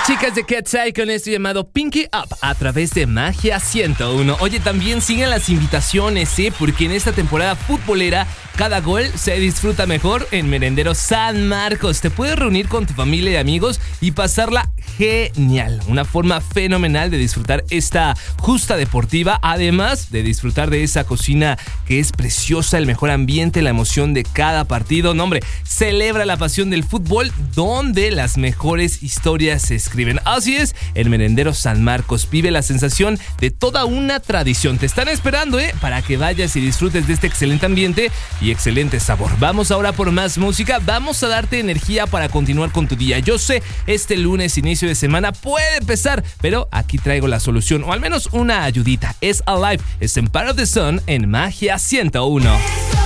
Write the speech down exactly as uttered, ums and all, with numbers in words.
chicas de Cat's Eye con esto llamado Pinky Up a través de Magia ciento uno. Oye, también siguen las invitaciones, ¿eh? Porque en esta temporada futbolera cada gol se disfruta mejor en Merendero San Marcos. Te puedes reunir con tu familia y amigos y pasarla genial. Una forma fenomenal de disfrutar esta justa deportiva, además de disfrutar de esa cocina que es preciosa, el mejor ambiente, la emoción de cada partido. No, hombre, celebra la pasión del fútbol donde las mejores historias se escriben. Así es, en Merendero San Marcos vive la sensación de toda una tradición. Te están esperando, ¿eh? Para que vayas y disfrutes de este excelente ambiente y excelente sabor. Vamos ahora por más música. Vamos a darte energía para continuar con tu día. Yo sé, este lunes, inicio de semana, puede empezar, pero aquí traigo la solución, o al menos una ayudita. Es Alive, es Empire of the Sun en Magia ciento uno.